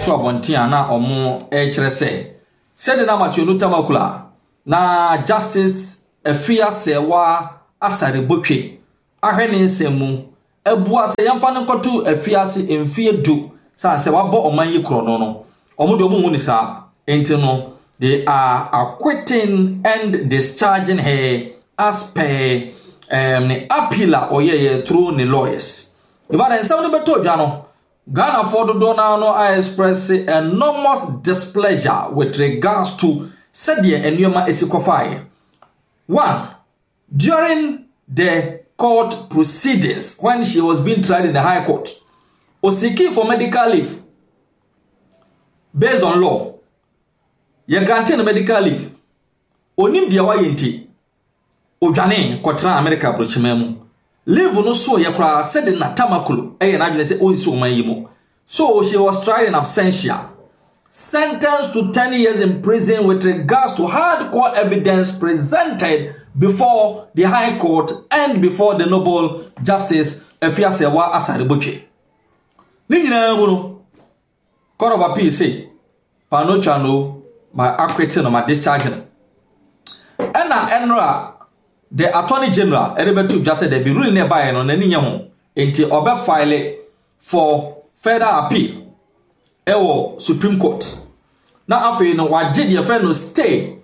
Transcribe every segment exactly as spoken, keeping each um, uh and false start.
to abontia na omo e kire se said na Matthew Tamakula na Justice Efia Sewa asare botwe ahwene nsemu ebua se yamfa nkoto Efia se emfie du sa se wabo oman yi kro no no omo de omo hu ni sa enti no they are acquitting and discharging her as per um the appealer oye through the lawyers. If I then sound beto jano Ghana for the donor no I express enormous displeasure with regards to Sadia and Yoma Esikofai. One, during the court proceedings when she was being tried in the High Court, Osiki for medical leave based on law. You granted medical leave. Onim dia wa yenti. Odwane kotra America brochimemu. Leave no so yakra said na Tamakulu. Eh na dwene se onsi oman yimo. So she was tried in absentia. Sentenced to ten years in prison with regards to hardcore evidence presented before the High Court and before the Noble Justice Efia Sewa asare botwe. Ni nyina mu no Court of Appeal say pano chano my acquitting or my discharging. Ena enra the Attorney General Erebetu just said they be ruling nearby on any yamu until obe file for further appeal. Ewo Supreme Court. Now after you know what did your friend stay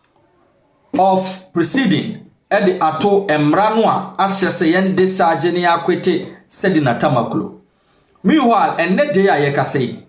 of proceeding at the ato emranwa asheseyen discharging ni akwete said na Tamakulu. Meanwhile and net day ayeka say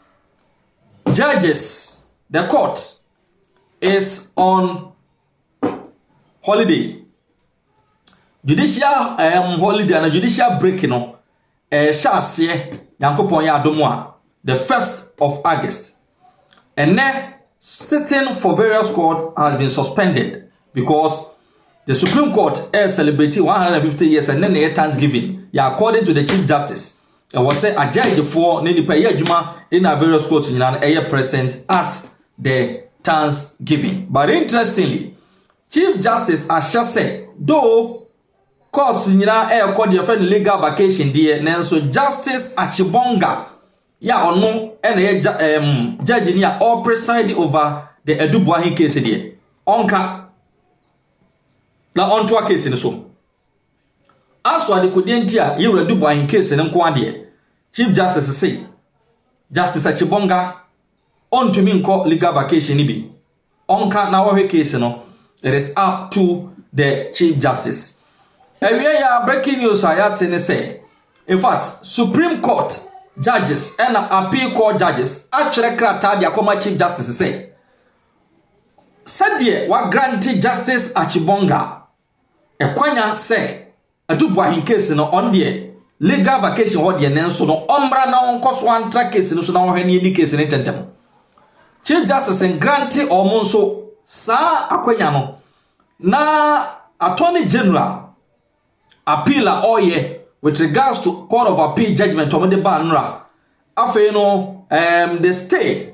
judges the court is on holiday. Judicial um holiday and judicial break you know eh shase yankopon ya adomwa the first of August. And then sitting for various court has been suspended because the Supreme Court is celebrating one hundred fifty years and then the Thanksgiving. Yeah, according to the Chief Justice. And was said a judge for Nini Payajuma in our various courts in an area present at the Thanksgiving. But interestingly, Chief Justice Asha said, though courts in Iran air called your friend legal vacation dear Nenso Justice Achibonga. Ya ono ene um judge ni all preside over the Edubuahin case there. Onka la onto a case ni so. As to the kudentia ye Edubuahin case ni nko ade. Chief Justice say Justice Achibonga on to me nko legal vacation ni bi. Onka na wo case no it is up to the Chief Justice. Ewie ya breaking news ayate ne say in fact Supreme Court judges and appeal court judges actually krata dia koma Chief Justice say said ye wa grant Justice Achibonga e kwanya say Edubuahin case no on there legal vacation ho de nenso no ombra na won koso antra case no so na wo hwe ni case ne tentem Chief Justice en grant omonso sa akwanya no na Attorney General appealer oye with regards to Court of Appeal judgment of the banra afa no um the stay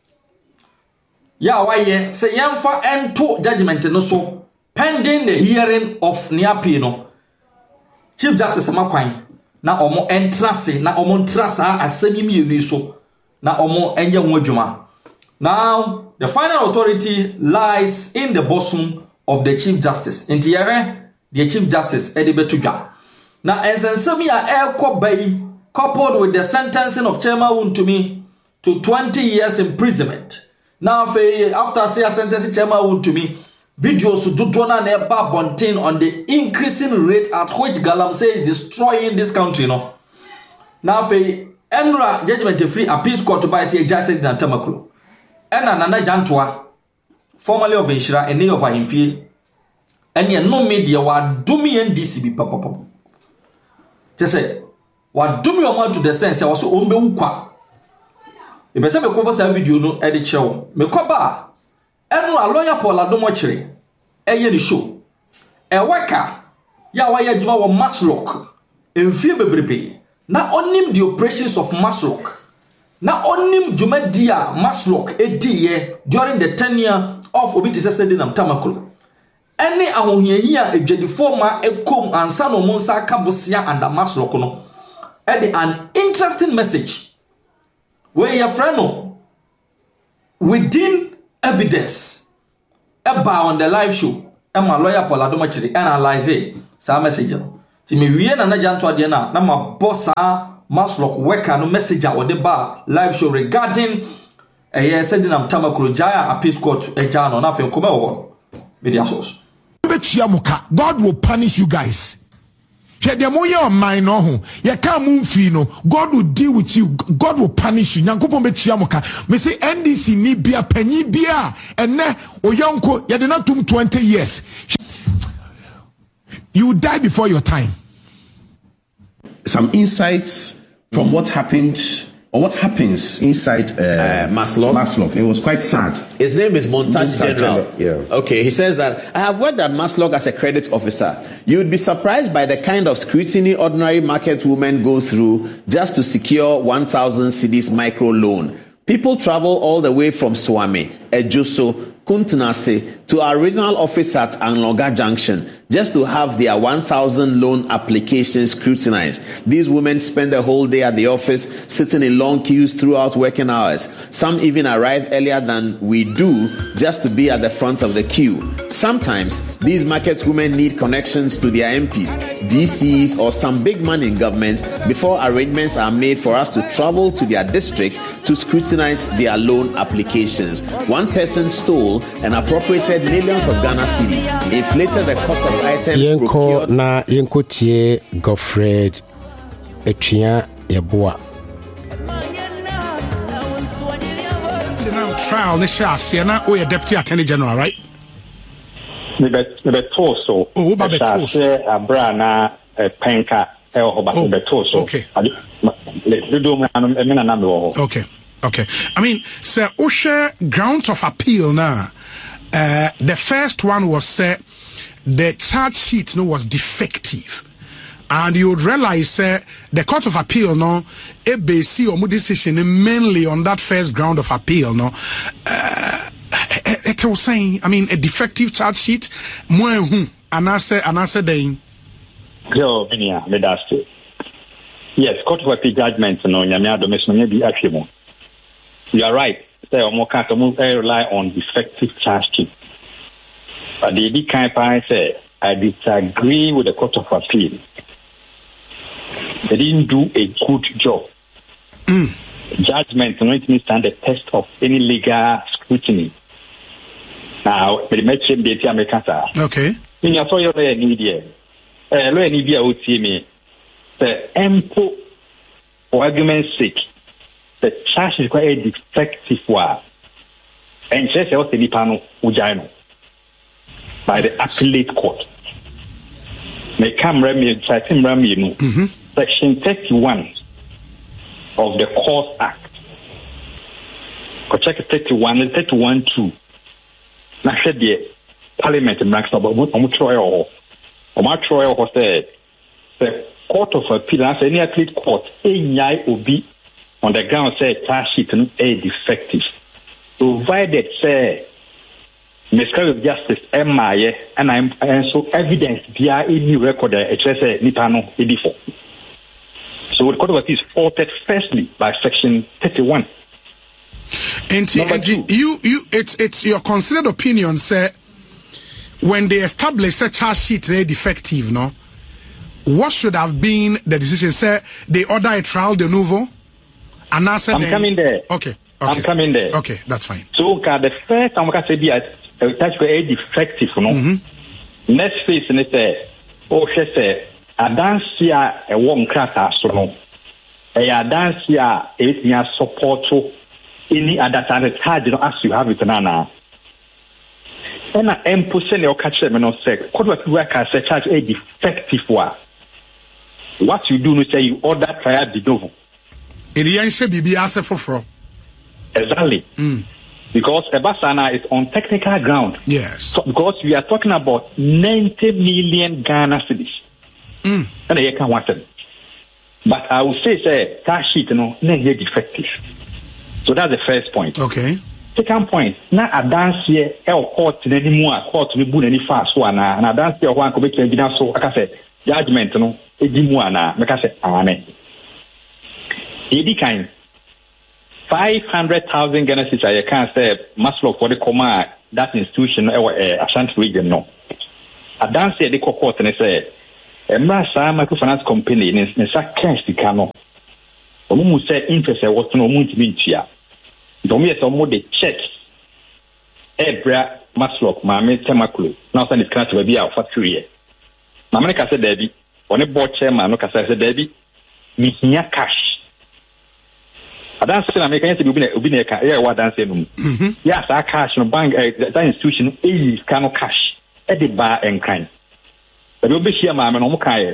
ya waye say yamfa ento judgment no so pending the hearing of the appeal no Chief Justice makwan na omo entrance na omo entrasa asemi mienu so na omo enye ho adwuma. Now the final authority lies in the bosom of the Chief Justice inti yare the Chief Justice edibetudwa. Now, as Ensemi a Bay, coupled with the sentencing of Chairman Wontumi to twenty years imprisonment. Now, after say a sentencing Chairman Wontumi, videos to Dudwana Neba Bontin on the increasing rate at which Galam say is destroying this country. No. Now, Emra judgment free appeals court by say Justice Dan Tamakulu. And Nana Jantwa, formerly of Inshira and name of Ahimfield, and yet no media were dooming N D C B papa. Say, what do me want to the stand? Say, also, Ombe Ukwa. If I say, me cover some video no edit show. Me cover. Enu a lawyer Paul Adomochiri. Eye ni show. E waka. Ya waya juma wa Maslock. Enfie bebrebe. Na onim the operations of Maslock. Na onim juma dia Maslock ediye during the tenure of Obiti Sesedinam Tamakulu. Any ahohiahia edwadifo ma ekom ansa no monsa kabosia and Maslock no. E an interesting message where your friend no within evidence about on the live show and my lawyer Paul Adomachiri analyze some message ti me wie na na janto ade na na ma bossa Maslock worker no message or the bar live show regarding a year said in Tamakuru Jaya appeals court a jano nothing come on media source. God will punish you guys. God will deal with you. God will punish you. Me say N D C ni bia penny bia and ne oyonko yadenatum twenty years. You die before your time. Some insights from what happened or what happens inside uh, uh, Maslock. Maslock. It was quite sad. His name is Montage, Montage General. Yeah. Okay, he says that, I have worked at Maslock as a credit officer. You would be surprised by the kind of scrutiny ordinary market women go through just to secure one thousand cedis micro loan. People travel all the way from Swami, Ejoso, Kuntunase to our regional office at Anloga Junction just to have their one thousand loan applications scrutinized. These women spend the whole day at the office, sitting in long queues throughout working hours. Some even arrive earlier than we do just to be at the front of the queue. Sometimes, these market women need connections to their M Ps, D Cs, or some big money in government before arrangements are made for us to travel to their districts to scrutinize their loan applications. One person stole and appropriated millions of Ghana cedis, inflated the cost of items procured. Na yenko tie Godfred Etua Yeboa. Trial ne share na o deputy attorney general, right? Me be toso. Oh, ba be toso. Abra na penka e ho ba be toso. Okay. Okay. Okay. I mean, sir, Osha grounds of appeal now. Uh, the first one was say uh, the charge sheet no was defective, and you would realize uh, the court of appeal no a B C or decision mainly on that first ground of appeal no. Uh, it was saying, I mean, a defective charge sheet. More who and answer and answer then. Yo, Minia, me that's it. Yes, court of appeal judgment no nyamia domestic maybe actually. You are right. Say omo can't rely on defective charge sheet. But the big kind of say I disagree with the court of appeal. They didn't do a good job. Mm. Judgment no it means stand the test of any legal scrutiny. Now, the metric data America. Okay. In your lawyer need here. Uh lawyer need here O T me. The empo for argument's sake. The charge is quite a defective one. And just what the Nipano Ujano by the appellate court. May come Remy, Satim Remy, Section thirty-one of the Court Act. Go check thirty-one, thirty-one two. Now, said the Parliament in Max about Omutroy or Omutroy or said the Court of Appeal, as any appellate court, a nyai obi. On the ground, say charge sheet is defective. Provided, say, miscarriage of justice, M I A, and I'm and so evidence via any record, it says Nipano eighty-four. So the court of appeal is faulted firstly by section thirty-one. And, and you, you, it's it's your considered opinion, say, when they establish a charge sheet is defective, no, what should have been the decision? Say they order a trial de novo. And I said, I'm then, coming there. Okay, okay. I'm coming there. Okay, that's fine. So, uh, the first time I say be a touch a defective, no. Mm-hmm. Next phase, and it says, oh, she said, a dance here, a one class, so no. A dance here, it near support to any other charge, you know, as you have it now. And I am pushing your catch them and not say, could what work as a charge a defective one. What you do is say you order trial de novo. Exactly. Mm. Because Ebasana is on technical ground. Yes. So, because we are talking about ninety million Ghana cedis. Mm. And you can want them. But I will say, say, that sheet, you know, not defective. So that's the first point. Okay. Second point, now a dance here, el court in any more, court to be any fast one, and a dance here, one could be evidence. So, like I said, judgment, you know, a dimuana, like I said, amen. Edi kind five hundred thousand Ghana cedis I can't say Maslow for the coma that institution or uh, Ashanti region no. I dance the court and I say a master microfinance company in in cash the cano. Omu say interest was no moon to be chia. Don't me some more the checks. Ebra Maslow, Mammy Temakulu. Now send it can't be out for three years. Mamma Casa Debbie, on a board chairman, no Casa Debbie, me here cash. I dance in America to be a yeah, what dancing. Yes, I cash no bank, that institution is cano cash at the bar and kind. But you'll be here, Mamma, no more.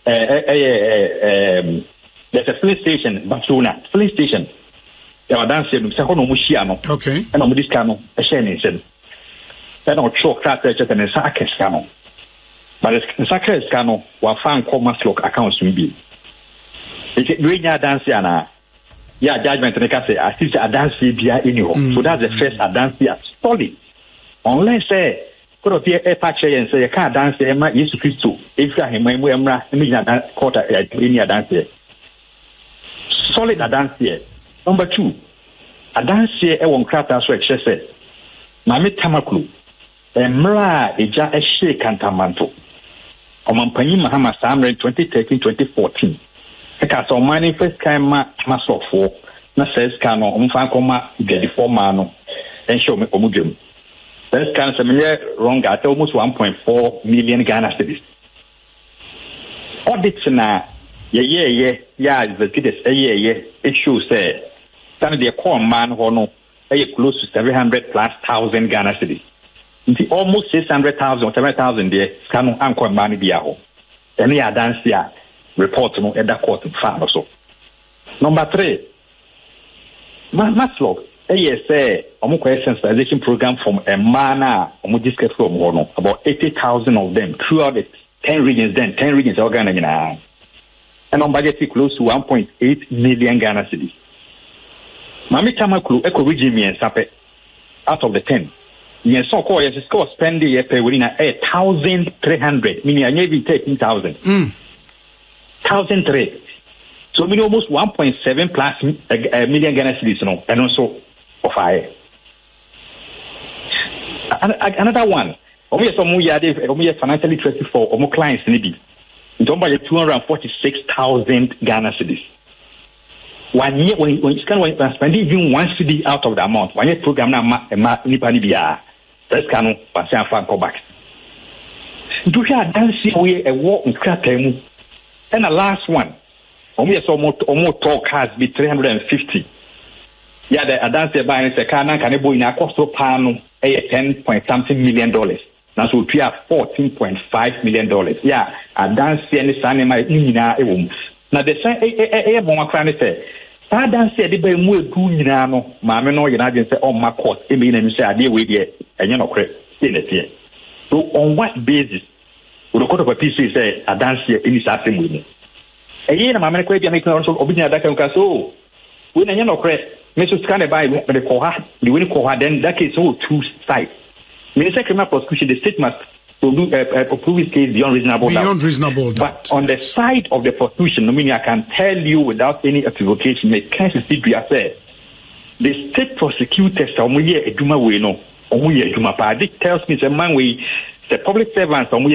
There's a filling station, Barcelona, filling station. There are dancing, Sahono Mushiano. Okay. And on this cano, a shannon said. Then I'll choke that and a sack cano. But the sack cano will find commerce lock accounts to be. It's a great dance, Anna. Yeah, judgment and I say, I see a dance via in so that's the first dance here. Solid. Unless say, could have a patch and say, I can't dance there, my used to Christo. If I am when we're not quarter in a dance here. Solid a dance here. Number two, a dance here, a one craft as well, she said. Mammy Tamaklu, a mra, a ja a shake and tamanto. Omampani Mahama Samre twenty thirteen twenty fourteen. Because on mining first time, Maslow for, na says cano, on Fancoma, get the four mano, and show me Omugum. First can similar wrong at almost one point four million Ghana cedis. Audits na, yeah, yeah, yeah, yeah, the kids, a yeah, yeah, it shows say, stand the core man, hono, a close to seven hundred plus thousand Ghana cedis. Almost six hundred thousand, seven thousand there, cano anchor money biaho. And we are dance here. Report no at that court in farm so. Number three, Maslow, a yes, say, Omo sensitization program from a mana, Omo discuss from Hono, about eighty thousand of them throughout the ten regions, then ten regions organized. And on budget close to one point eight million Ghana cedis. Mami Tamaklu, Eco region me and Sape, out of the ten. Yes, so called yes, score spending a pay within a thousand three hundred, meaning I maybe thirteen thousand. Thousand three, so we almost one point seven plus a, a million Ghana cedis, no, and also of fire. Another one, only some more only financially literacy for almost clients maybe. Don't buy two hundred forty-six thousand Ghana cedis. One year when when you can when spending even one cedi out of the amount, one year program na ma ma nipa ni biya. That's cano pass and fan come back. Do you dance way a walk in cratemu? And the last one, almost almost almost talk has be three hundred and fifty. Yeah, the advance by a car can able in a cost of panel a ten point something million dollars. Now so we have fourteen point five million dollars. Yeah, advance any son in my inina a womb. Now the same a a more cranny say. I dance the bay more two no, mamma no United say on my court, I mean and say I deal with it and you know correct in it here. So on what basis? The court of a P C say a dance here in this assembly. A year, my man, quite make also opinion that can so. When I know correct, Missus Scanner by the Koha, the winning Koha, then that is all two sides. Minister criminal prosecution, the state must do a prove his case beyond reasonable doubt. Beyond reasonable doubt. But on the side of the prosecution, I mean, I can tell you without any equivocation, the Kansas City said the state prosecutors are only a Duma way, no, only a Duma party tells me the man we. The public servants on we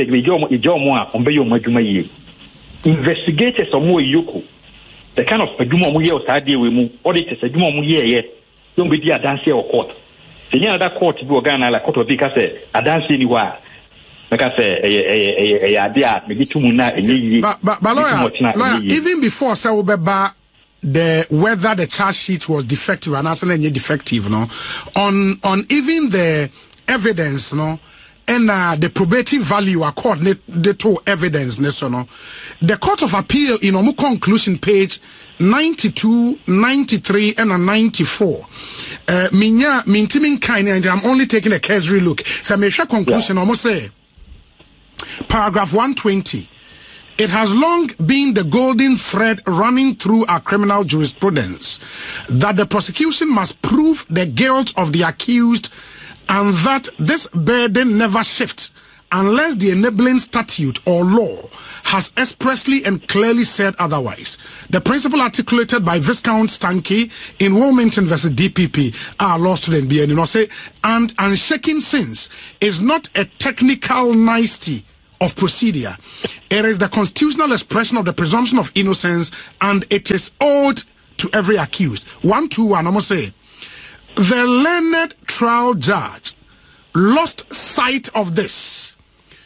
investigators on we yoku. The kind of Duma we are studying with mu auditors a Duma ye don't be a dance or court. The other court to Ghana like court of because a dance anywhere. Like I say, a idea maybe two muna and but but lawyer, even before Sawubeba the whether the charge sheet was defective and also defective, no, on on even the evidence, no. And uh, the probative value according to evidence, no, the Court of Appeal in Omu conclusion page ninety-two, ninety-three, and ninety-four. Uh, Minya mintimin kind, and I'm only taking a cursory look. So, my conclusion almost say, paragraph one twenty. It has long been the golden thread running through our criminal jurisprudence that the prosecution must prove the guilt of the accused, and that this burden never shifts unless the enabling statute or law has expressly and clearly said otherwise. The principle articulated by Viscount Stanky in Wilmington versus D P P, our law student, B N, you know, say, and unshaken sins is not a technical nicety of procedure. It is the constitutional expression of the presumption of innocence, and it is owed to every accused. One, two, one, I'm going to say, the learned trial judge lost sight of this.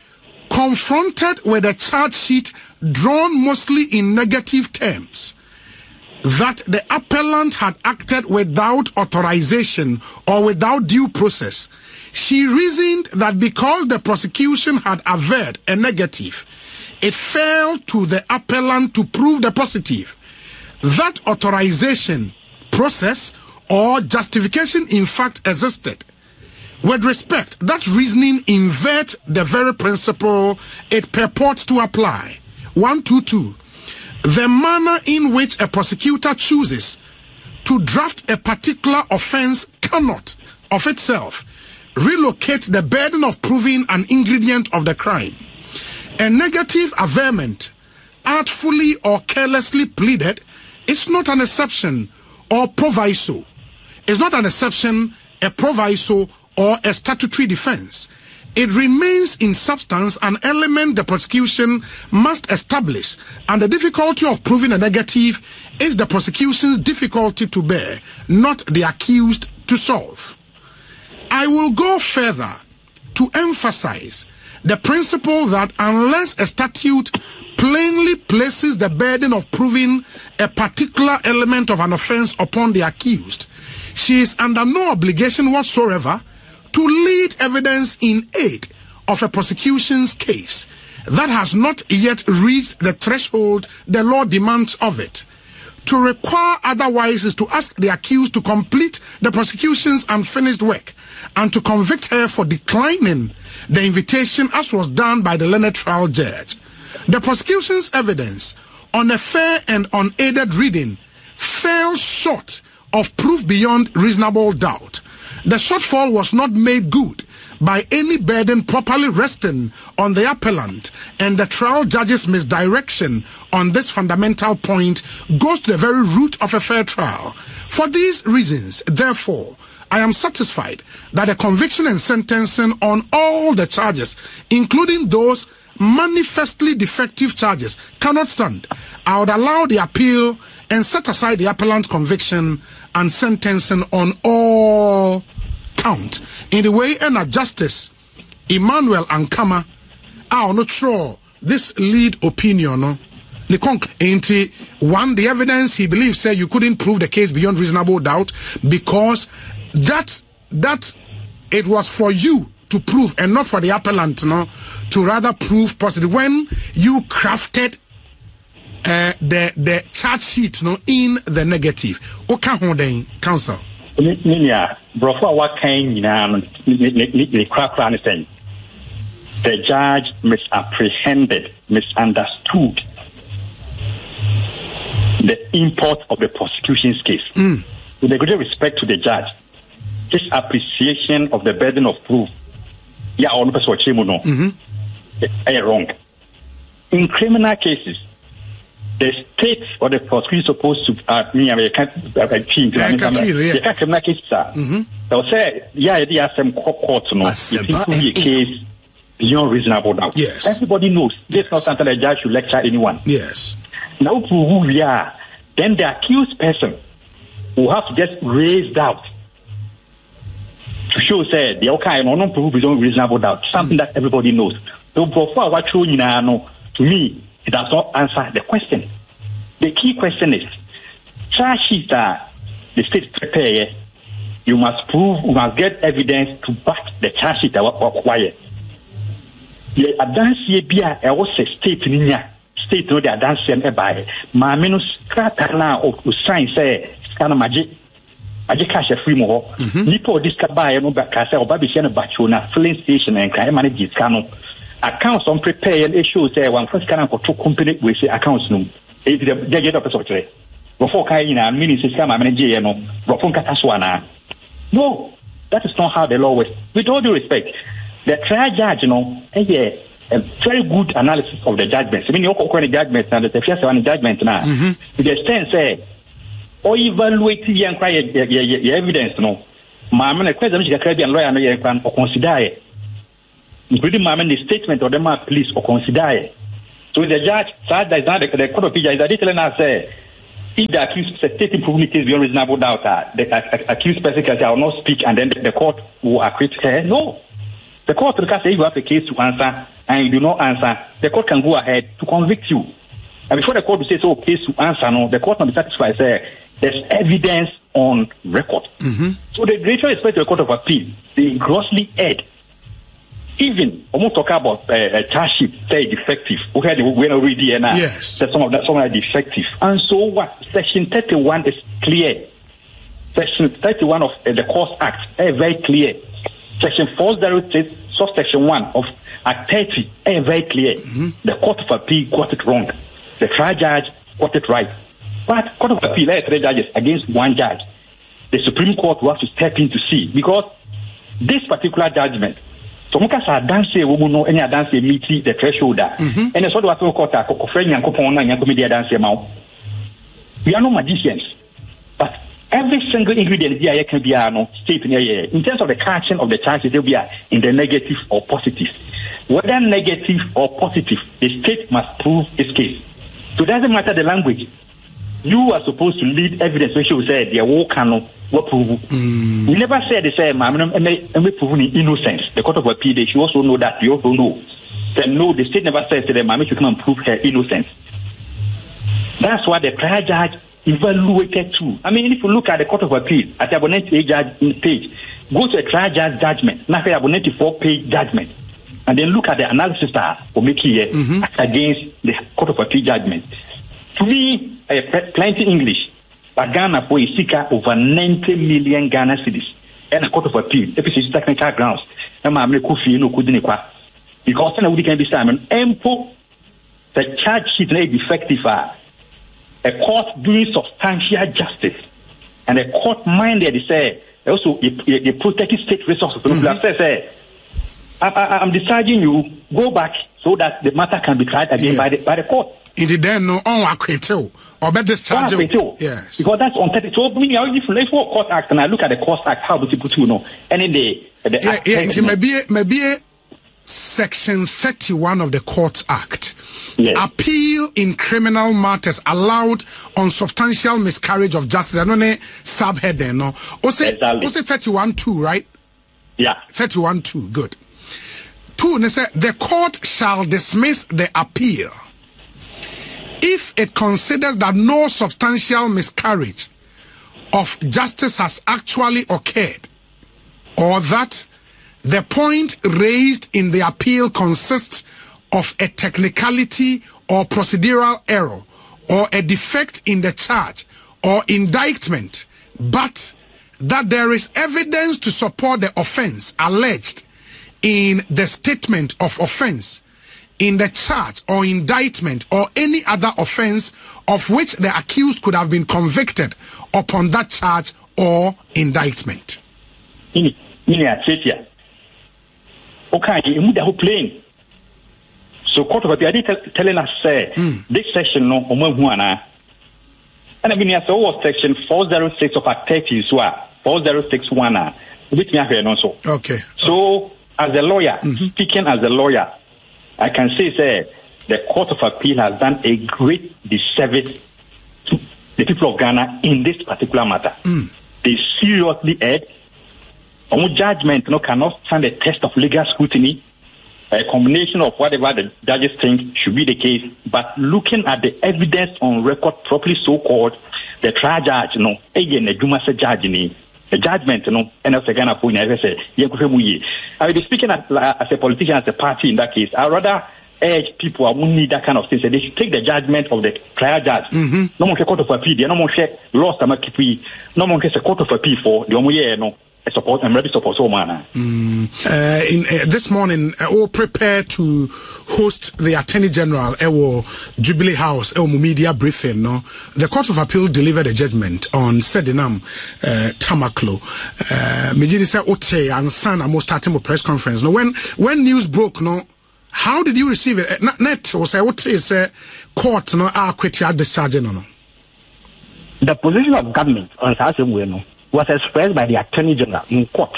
Confronted with a charge sheet drawn mostly in negative terms, that the appellant had acted without authorization or without due process, she reasoned that because the prosecution had averred a negative, it fell to the appellant to prove the positive. That authorization, process, or justification in fact existed. With respect, that reasoning inverts the very principle it purports to apply. One, two, two. The manner in which a prosecutor chooses to draft a particular offense cannot, of itself, relocate the burden of proving an ingredient of the crime. A negative averment, artfully or carelessly pleaded, is not an exception or proviso. It's not an exception, a proviso, or a statutory defense. It remains in substance an element the prosecution must establish, and the difficulty of proving a negative is the prosecution's difficulty to bear, not the accused to solve. I will go further to emphasize the principle that unless a statute plainly places the burden of proving a particular element of an offense upon the accused, she is under no obligation whatsoever to lead evidence in aid of a prosecution's case that has not yet reached the threshold the law demands of it. To require otherwise is to ask the accused to complete the prosecution's unfinished work and to convict her for declining the invitation as was done by the learned trial judge. The prosecution's evidence on a fair and unaided reading fell short of proof beyond reasonable doubt. The shortfall was not made good by any burden properly resting on the appellant, and the trial judge's misdirection on this fundamental point goes to the very root of a fair trial. For these reasons, therefore, I am satisfied that a conviction and sentencing on all the charges, including those manifestly defective charges, cannot stand. I would allow the appeal and set aside the appellant's conviction and sentencing on all count. In the way and a justice Emmanuel Ankama are not sure this lead opinion no the conc one the evidence he believes say you couldn't prove the case beyond reasonable doubt because that that it was for you to prove and not for the appellant no to rather prove positive when you crafted uh, the the charge sheet no in the negative. Okay, hold on, counsel. Ninia, Brofo, what kind of the judge misapprehended, misunderstood the import of the prosecution's case. Mm. With a great respect to the judge, his appreciation of the burden of proof, yeah, on the person no, is wrong. In criminal cases, the state or the prosecution is supposed to uh, me I can't change the criminal cases. They'll say, yeah, they are some court no, if it be a case beyond reasonable doubt. Yes. Everybody knows this is not something the judge should lecture anyone. Yes. Now who we are, then the accused person will have to just raise doubt to show say the okay no no prove beyond reasonable doubt, something mm. that everybody knows. So before what you know, to me, it does not answer the question. The key question is, charge sheet that the state prepare, you must prove, you must get evidence to back the charge sheet that was required. The advance here be a was a state in state no the advance here by my minus crata or sign say kind of magic. I just cash a free more. Nipo this buy no back or baby shana bachona filling station and can manage this cano. Accounts on prepare and issue say one first can for two company we say accounts no. If they get up a sort of before Kaina ministers come manager no Rofon Kataswana. No, that is not how the law works. With all due respect, the trial judge, you know, yeah, a very good analysis of the judgments. I mean, you call the judgments and the first one judgment now. To the extent, say, or evaluate the evidence, no. Mamma, the question is the Caribbean lawyer no can or consider it. Including Mamma, the statement of the mark police or consider it. So the judge, that is not the court of appeal, is a detail and say, if the accused stating proven case beyond reasonable doubt, the accused person will not speak and then the court will acquit her. No. The court will say if you have a case to answer and you do not answer, the court can go ahead to convict you. And before the court will say, so case to answer, no, the court must be satisfied, say, there's evidence on record. Mm-hmm. So the greater respect to the Court of Appeal, they grossly erred. Even, almost talk about uh, a charge sheet, say defective. Okay, we're not reading it now. Yes. That some of that, some are defective. And so what? Section thirty-one is clear. Section thirty-one of uh, the Courts Act is very clear. Section four oh six, subsection one of Act thirty is very clear. Mm-hmm. The Court of Appeal got it wrong. The trial judge got it right. But Court of Appeal, there are three judges against one judge. The Supreme Court will have to step in to see, because this particular judgment, so much as I dance a woman no any dance a meet the threshold, and the sort of court a friend and coupon and comedy dance amount. We are no magicians, but every single ingredient here can be no state in here. In terms of the catching of the charges, they'll be in the negative or positive. Whether negative or positive, the state must prove its case. So it doesn't matter the language. You are supposed to lead evidence which you said they will cannot what prove. Mm. We never said the same. I'm proving innocence. The Court of Appeal, they should also know that. You also know. Then no, the state never says to them, "Mama, you come and prove her innocence." That's why the trial judge evaluated too. I mean, if you look at the Court of Appeal at the ninety-eight page, go to a trial judge judgment, not a ninety-four page judgment, and then look at the analysis that will make here mm-hmm. against the Court of Appeal judgment. To me, uh, plenty English, but Ghana for a seeker over ninety million Ghana cedis and a Court of Appeal. If it's technical grounds, I'm a coffee no couldn't because then we can be Simon. Empo, the charge sheet may be effective. A court doing substantial justice, and a court minded to say also a protected state resources. Mm-hmm. Say, I, I, I'm deciding you go back so that the matter can be tried again yeah. by the by the court. In the then no on acquittal or better discharge. Yes. Because that's on thirty. So when you if for Court Act and I look at the Court Act, how do people to know? And in the the yeah, act, yeah, maybe maybe section thirty-one of the Court Act. Yes. Appeal in criminal matters allowed on substantial miscarriage of justice. I don't know subhead there, no. Also, exactly. also thirty-one two, right? Yeah. thirty-one two, good. Two, they say the court shall dismiss the appeal if it considers that no substantial miscarriage of justice has actually occurred, or that the point raised in the appeal consists of a technicality or procedural error or a defect in the charge or indictment, but that there is evidence to support the offense alleged in the statement of offense, in the charge or indictment or any other offense of which the accused could have been convicted upon that charge or indictment. Okay, you the whole plane. So Court of Appeal telling us say mm. this section no omo and I mean yes was section four oh six of Act thirty so four oh six one which me have no so. Okay. So okay. As a lawyer, mm-hmm. speaking as a lawyer, I can say, say the Court of Appeal has done a great disservice to the people of Ghana in this particular matter. Mm. They seriously erred. Our judgment no, cannot stand the test of legal scrutiny, a combination of whatever the judges think should be the case, but looking at the evidence on record, properly so-called, the trial judge, you know, again, the Juma said judge, the judgment, you know, and as a Ghana point, as I said, I will be speaking as, as a politician, as a party in that case. I rather urge people who need that kind of thing, so they should take the judgment of the trial judge. Mm-hmm. No more Court of Appeal, no more law, no more Court of Appeal for the Omoye, no. support and ready support so man. Mm. Uh, in uh, this morning, uh, all prepare to host the Attorney General Ewo Jubilee House Ewo media briefing. No, the Court of Appeal delivered a judgment on Sedinam uh, Tamaklo. Mijini said Ote and San Amo starting a press conference. No, when when news broke, no, how did you receive it? Uh, net was say Ote say court no are quit your discharging no. The position of government on Saseweno was expressed by the Attorney General in court.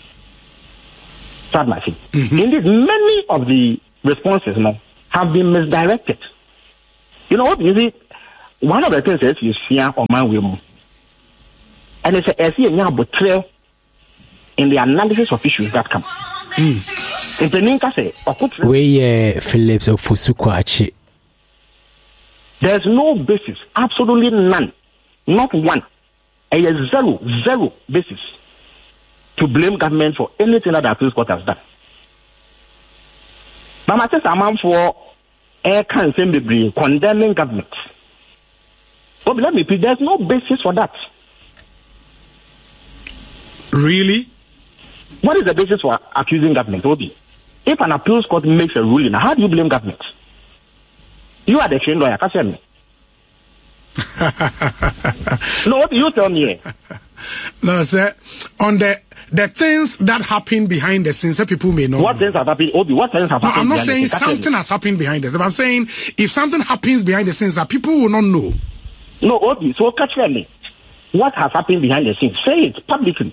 Mm-hmm. Indeed, many of the responses you know, have been misdirected. You know what? You see, one of the things is you see on my women, and it's a see a betrayal in the analysis of issues that come. Mm. In Peninka say, we Phillips of Fusukwachi. There's no basis, absolutely none. Not one, a zero, zero basis to blame government for anything that the appeals court has done. But I say I'm for air cancer condemning government. But let me repeat, there's no basis for that. Really? What is the basis for accusing government, Obi? If an appeals court makes a ruling, how do you blame government? You are the trained lawyer, can't tell me. No, what do you tell me? No, sir. On the the things that happen behind the scenes, people may know. What things have happened? Obi, what things have no, happened? I'm not saying something has happened behind the scenes. I'm saying if something happens behind the scenes, that people will not know. No, Obi, so catch me. What has happened behind the scenes? Say it publicly.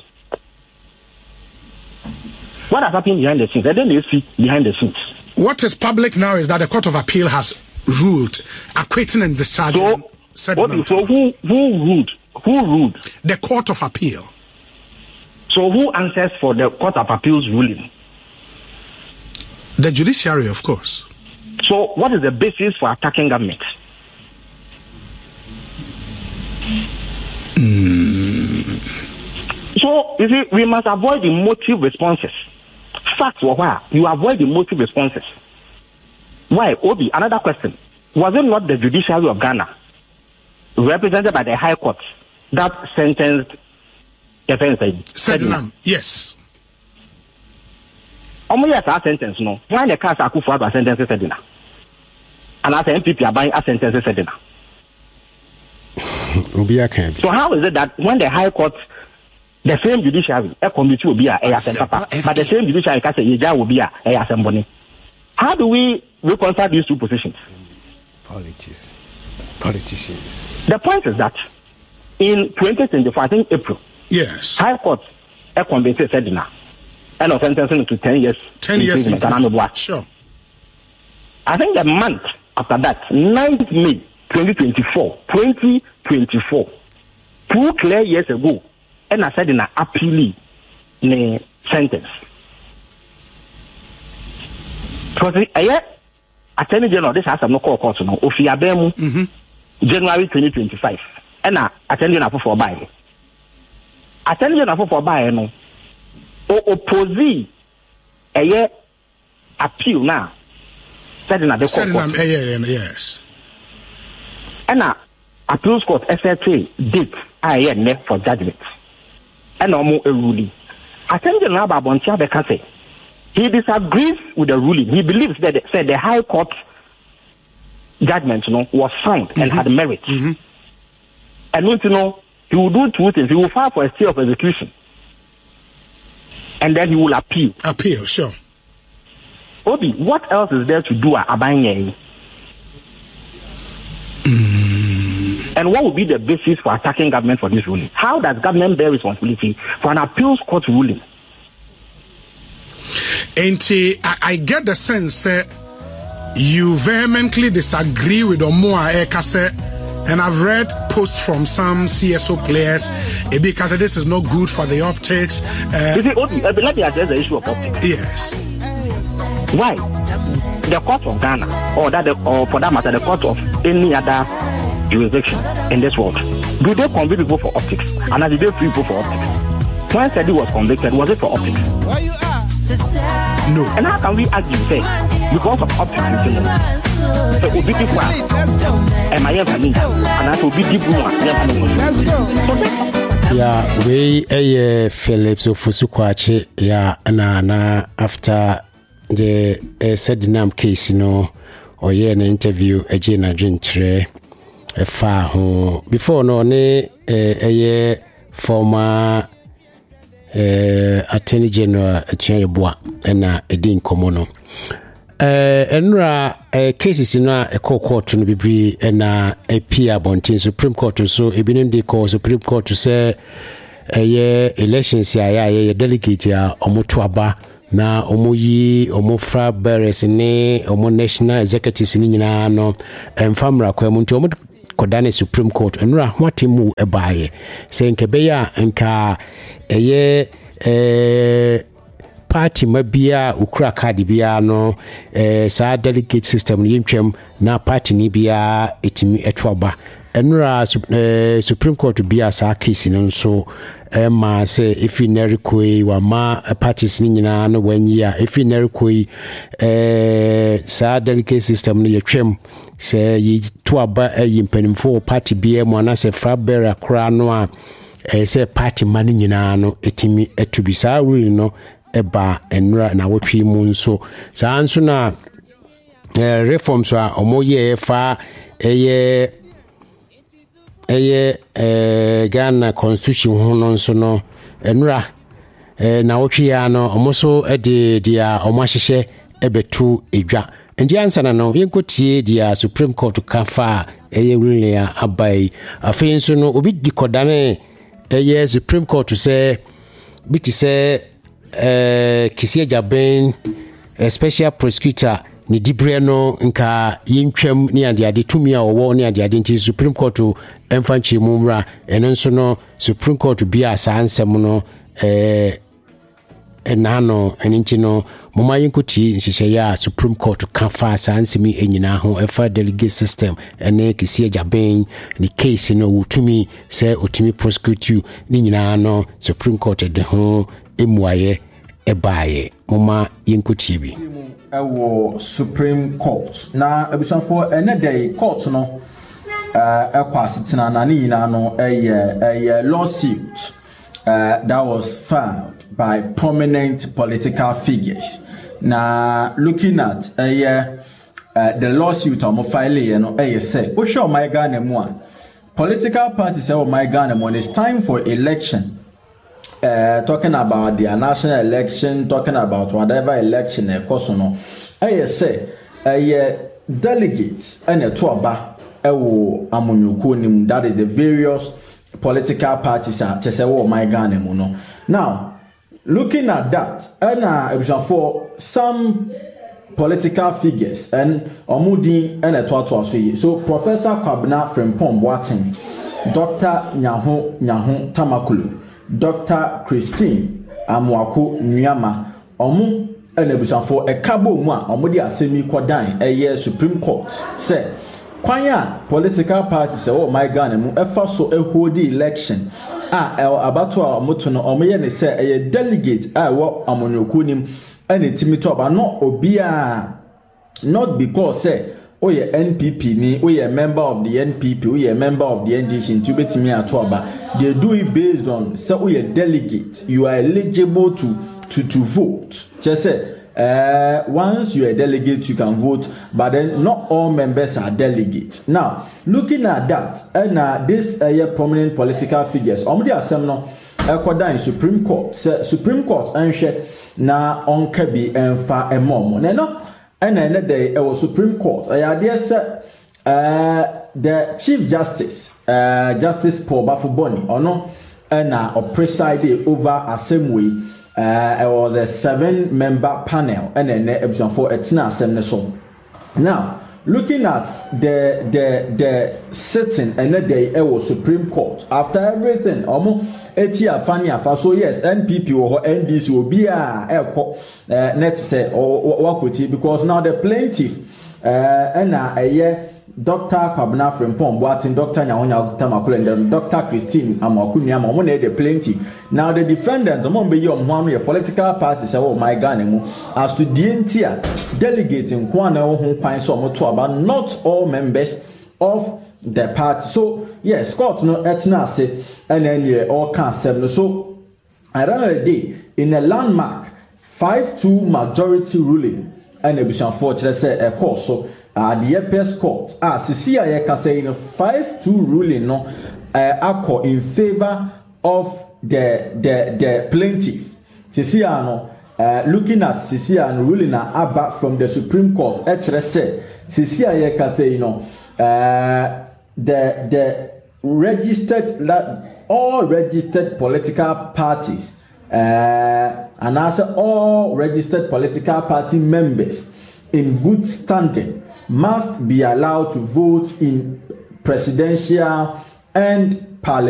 What has happened behind the scenes? And then you see behind the scenes. What is public now is that the Court of Appeal has ruled acquitting and discharging. So, Obi, so who who ruled? Who ruled? The Court of Appeal. So who answers for the Court of Appeal's ruling? The judiciary, of course. So what is the basis for attacking government? Mm. So, you see, we must avoid the motive responses. Facts or why? You avoid the motive responses. Why? Obi, another question. Was it not the judiciary of Ghana, represented by the High Court, that sentenced Sedinam? Yes. Almost yes, our sentence, no. Why the case Akufo-Addo sentence Sedinam? And as M P P are buying a sentence Sedinam. So how is it that when the High Court, the same judiciary, a committee will be a Papa, but the same judiciary can say Yeja will be a Assembly? How do we reconcile these two positions? Politics. Politicians. The point is that in twenty twenty-four, I think April, yes, High Court a convicted Sedinam and of sentencing to ten years. Ten years in sure. I think a month after that, ninth May twenty twenty-four, twenty twenty-four, two clear years ago, and I said in an appeal in sentence. So I Attorney General, this has no call court no. Ofiabemu, January twenty twenty-five, and I Attorney General for buy. Attorney General for buy no. O oppose a year appeal now. Said in a court. Yes. And now, appeals court S S A date I am for judgment. And no more a ruling. Attorney General Babontia Bekase, he disagrees with the ruling. He believes that said the High Court judgment, you know, was sound mm-hmm. and had merit. Mm-hmm. And you know, he will do two things. He will file for a stay of execution, and then he will appeal. Appeal, sure. Obi, what else is there to do at Abanye? Mm. And what would be the basis for attacking government for this ruling? How does government bear responsibility for an appeals court ruling? And I, I get the sense uh, you vehemently disagree with Omoa Ekase, and I've read posts from some C S O players uh, because this is not good for the optics. Uh, you see, Obi, uh, let me address the issue of optics. Yes. Why? The court of Ghana, or that, or for that matter, the court of any other jurisdiction in this world, do they convict people for optics? And did they free people for optics? When Sedi was convicted, was it for optics? No. And how can we argue, say, because of optics, you know, so Obi people are, am I ever mean, and I will be deep one, let's go. Yeah, we a Phillips of Fusukwachi, yeah, na na after the uh, Sedinam case, you know, or yeah, an interview, a Jane Adventure, a far home before no, ne a year former uh, Attorney General Chayabua and a Edin Komono. Uh, enra uh, cases in a court to be and a P Bontin Supreme Court so a been the call Supreme Court to say a year elections ya ya delegate ya omotuaba na omoyi omofra beres ne omo national executives ni nyina no emfamra kwa mu nti omo kodane Supreme Court enra hwatemu ebaye se nkebe ya nka eye eh party mabia ukura card bia no eh sa delegate system yintwem na party ni bia etimi etwoba enra eh, Supreme Court bia sa case no so eh ma say if you nerikoi wa ma parties ni nyina no wanyia if you nerikoi eh sa delegate system no yetwem say yitwoba eh mpanimfo party bia mo na say Fabera kura no a eh say party man nyina no etimi etubisa rule no eba enra na wotwi mu nso saa nso na eh, reforms a omoye fa eye eye eh, Ghana constitution ho no nso no enra eh, na wotwi ya no omoso ede dia omahyehe ebetu edwa ndi ansa na no yenkotie dia Supreme Court kafa eye ruling ya abai afi nso no obi dikodane eye Supreme Court say biti say eh Kisia Jaben uh, special prosecutor ni dibre no nka yintwam ni ade ade tumi a owo ni ade ade nti Supreme Court emfanchi mumra eno nso no Supreme Court bia sa ansem no eh enano eninchi no moma yinkoti nhihye ya Supreme Court kafa sa ansemi enyina ho efa delegate system ene Kisia Jaben ni case no wutumi se otumi prosecute ni nyina no Supreme Court de ho emwaye ebaye mama yinkoti bi ewo Supreme Court na ebusanfo ene day court no eh ekwa sitina na ni yina no eye eye lawsuit uh, that was filed by prominent political figures. Now looking at eye uh, the lawsuit on file you know eye say o show my Ghana mo political parties say oh my Ghana mo it's time for election. Uh, talking about the national election, talking about whatever election e course no I say a delegates and a toaba ewo amunyuku nim that is the various political parties are just say oh my Ghana no. Now looking at that and uh, for some political figures and omudi and a toa so so Professor Kwabena Frimpong Boateng, Doctor Nyaho Nyaho Tamakulu, Doctor Christine Amwako Nyama omu enebusanfo ekabo mu a omudi asemi kodan eye Supreme Court say kwanya political parties oh my Ghana mu efa so ehodi election a abato a omoto no omoye ne say eye delegate a wo amonyoku nim ene timito aba no obia not because say oh yeah N P P ni oh yeah member of the N P P oh yeah member of the N D C into betimi ato aba they do it based on say oh yeah delegate you are eligible to to to vote just say uh once you are a delegate you can vote but then not all members are delegates. Now looking at that and uh, this uh, yeah, prominent political figures omdi asem no ekoda in Supreme Court say Supreme Court anhwe na onka bi emfa emom na no and another day it was Supreme Court I had yes uh the Chief Justice uh Justice Paul Bafuboni or no and uh presided over assembly. Uh, it was a seven member panel and then episode for it's not so. Now looking at the the the sitting and the day it was Supreme Court after everything almost etia fani afa so yes N P P or N D C will be a uh net say or wakoti because now the plaintiff uh and a year Doctor Kwabena Frimpong Boateng, Doctor Nyaho Tamakulu, and Doctor Christine Amwako Nyama, one the plaintiff. Now the defendant, among be your one your political parties, oh my Ghana, as to the entire delegating Kwana Hong Kwan Somo to about not all members of the party. So yes, court no etna say and then all can seven. So at the end of the day, in a landmark five two majority ruling, and it was unfortunate say a court. So uh, the apex court ah sisi a can say in a five two ruling no uh, in favor of the the the plaintiff. Sisi no uh, looking at sisi and ruling na abba from the Supreme Court. Actually say sisi a can say you know uh, the the registered all registered political parties uh, and also all registered political party members in good standing must be allowed to vote in presidential and parliament